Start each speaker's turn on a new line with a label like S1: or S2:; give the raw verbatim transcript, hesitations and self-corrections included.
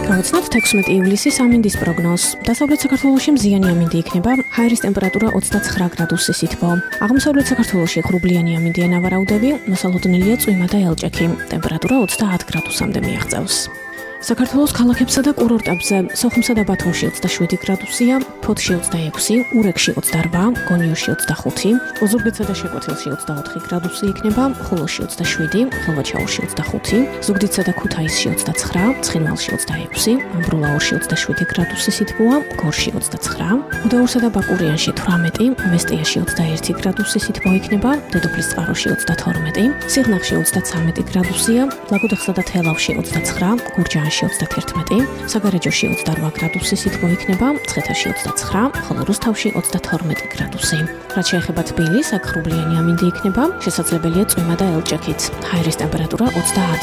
S1: Გავაცნოთ თექვსმეტი ივლისის ამინდის პროგნოზს. დასავლეთ საქართველოში მზიანი ამინდი იქნება, ჰაერის ტემპერატურა ოცდაცხრა გრადუსი სითბო. აღმოსავლეთ საქართველოში ღრუბლიანი ამინდი ენავარაუდები, მოსალოდნელია წვიმა და ელჭექი. ტემპერატურა ოცდაათ გრადუსამდე მიაღწევს. საქართველოს ქალაქებსა და კურორტებზე სოხუმსა და ბათუმში ოცდაშვიდი გრადუსია, ფოთში ოცდაექვსი, ურეკში ოცდარბა, გონიოში ოცდახუთი, ოზურგეთსა და შეკვეთილში ოცდაოთხი გრადუსი იქნება, ხულოში ოცდაშვიდი, ხილვაჩაურში ოცდახუთი, ზუგდიდსა და ქუთაისში ოცდაცხრა, ცხინვალში ოცდაექვსი, ამბროლაურში ოცდაშვიდი გრადუსი სითბოა, გორში ოცდაცხრა, გუდაურსა და ბაკურიანში თვრამეტი, მესტიაში ოცდაერთი გრადუსი სითბო იქნება, დედოფლისწყაროში ოცდათორმეტი, სიღნაღში ოცდაცამეტი გრადუსია, ლაგოდეხსა და თელავში ოცდაცხრა, გურჯაანში ოცდათერთმეტი, საგარეჯოში ოცდარვა გრადუსი სითბო იქნება, მცხეთაში ოცდაცხრა, ხოლო რუსთავში ოცდათორმეტი გრადუსი. რაც შეეხება თბილისს, აქ ღრუბლიანი ამინდი იქნება, შესაძლებელია წვიმა და ელჭექით. ჰაერის ტემპერატურა ოცდაათ